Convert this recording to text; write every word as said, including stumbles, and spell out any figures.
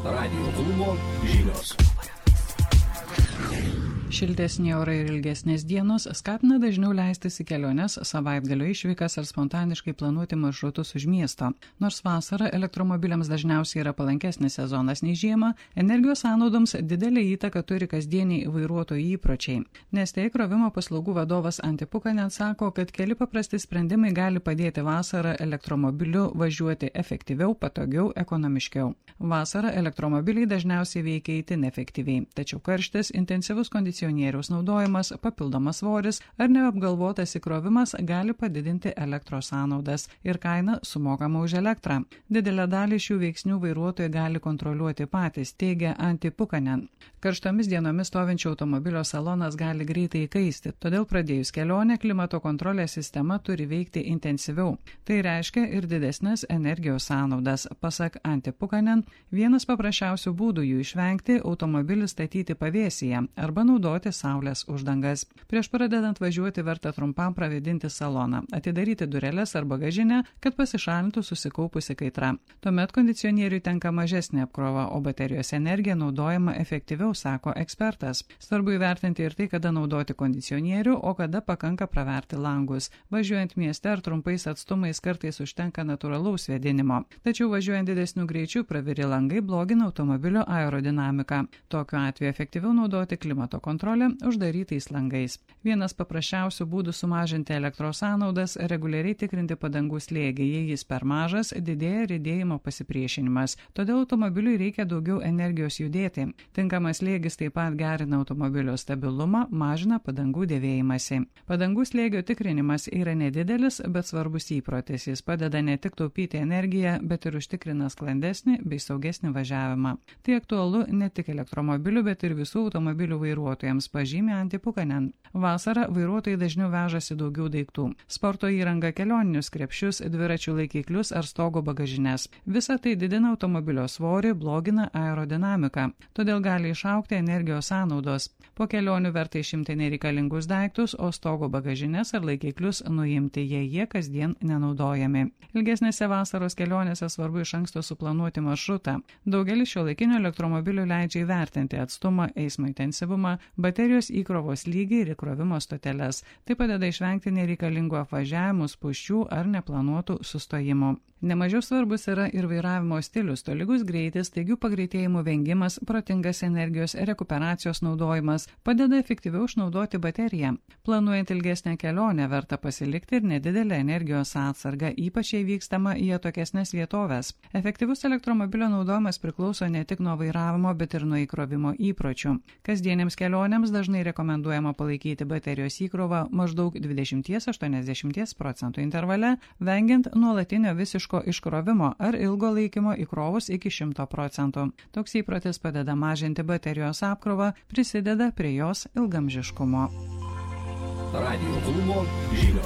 Radijo klubo žinios. Šiltesni orai ir ilgesnės dienos skatina dažniau leistis į keliones, savaitgalio išvykas ar spontaniškai planuoti maršrutus už miesto. Nors vasara elektromobiliams dažniausiai yra palankesnis sezonas nei žiema, energijos sąnaudoms didelę įtaką turi kasdieniai vairuotojų įpročiai. Neste įkrovimo paslaugų vadovas Antti Pukanen sako, kad keli paprasti sprendimai gali padėti vasarą elektromobiliu važiuoti efektyviau, patogiau, ekonomiškiau. Vasarą elektromobiliai dažniausiai veikia itin efektyviai, tačiau karštis, intensyvus kondicionieriaus naudojimas, papildomas svoris ar neapgalvotas įkrovimas gali padidinti elektros sąnaudas ir kainą sumokamą už elektrą. Didelę dalį šių veiksnių vairuotojai gali kontroliuoti patys, teigia Antti Pukanen. Karštomis dienomis stovinčio automobilio salonas gali greitai įkaisti, todėl pradėjus kelionę klimato kontrolės sistema turi veikti intensyviau. Tai reiškia ir didesnės energijos sąnaudas. Pasak Antti Pukanen, vienas paprasčiausių būdų jų išvengti - automobilį statyti pavėsyje arba naudoti saulės uždangas. Prieš pradedant važiuoti verta trumpam pravėdinti saloną, atidaryti dureles ar bagažinę, kad pasišalintų susikaupusi kaitra. Tuomet kondicionieriui tenka mažesnė apkrova, o baterijos energija naudojama efektyviau, sako ekspertas. Svarbu įvertinti ir tai, kada naudoti kondicionierių, o kada pakanka praverti langus. Važiuojant mieste ar trumpais atstumais kartais užtenka natūralaus vėdinimo. Tačiau važiuojant didesniu greičiu praviri langai blogina automobilio aerodinamiką. Tokiu atveju efektyviau naudoti klimato kontrolę uždarytais langais. Vienas paprasčiausių būdų sumažinti elektros sąnaudas - reguliariai tikrinti padangų slėgį. Jei jis per mažas, didėja riedėjimo pasipriešinimas. Todėl automobiliui reikia daugiau energijos judėti. Tinkamas slėgis taip pat gerina automobilio stabilumą, mažina padangų dėvėjimąsi. Padangų slėgio tikrinimas yra nedidelis, bet svarbus įprotis. Jis padeda ne tik taupyti energiją, bet ir užtikrina sklandesnį bei saugesnį važiavimą. Tai aktualu ne tik elektromobilių, bet ir visų automobilių vairuotojams, pažymė Antti Pukanen. Vasarą vairuotojai dažniau vežasi daugiau daiktų - sporto įrangą, kelioninius krepšius, dviračių laikiklius ar stogo bagažines. Visa tai didina automobilio svorį, blogina aerodinamiką, todėl gali išaukti energijos sąnaudos. Po kelionių verta išimti nereikalingus daiktus, o stogo bagažines ar laikiklius nuimti, jei jie kasdien nenaudojami. Ilgesnėse vasaros kelionėse svarbu iš anksto suplanuoti maršrutą. Daugelis šiuolaikinių elektromobilių leidžia įvertinti atstumą, eismo intensyvumą, baterijos įkrovos lygį ir įkrovimo stoteles. Tai padeda išvengti nereikalingų apvažiavimų, spūsčių ar neplanuotų sustojimų. Nemažiau svarbus yra ir vairavimo stilius, tolygus greitis, staigių pagreitėjimų vengimas, protingas energijos rekuperacijos naudojimas padeda efektyviau išnaudoti bateriją. Planuojant ilgesnę kelionę verta pasilikti ir nedidelę energijos atsargą, ypač jei vykstama į atokesnes vietovės. Efektyvus elektromobilio naudojimas priklauso ne tik nuo vairavimo, bet ir nuo įkrovimo įpročių. Kasdienėms kelionėms dažnai rekomenduojama palaikyti baterijos įkrovą maždaug dvidešimt iki aštuoniasdešimties procentų intervale, vengiant nuolatinio visiško iškrovimo ar ilgo laikymo įkrovus iki šimto procentų. Toks įprotis padeda mažinti baterijos apkrovą, prisideda prie jos ilgamžiškumo. Radijo klubo žinios.